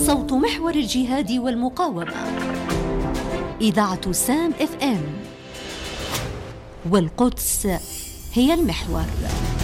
صوت محور الجهاد والمقاومة. إذاعة سام FM، والقدس هي المحور.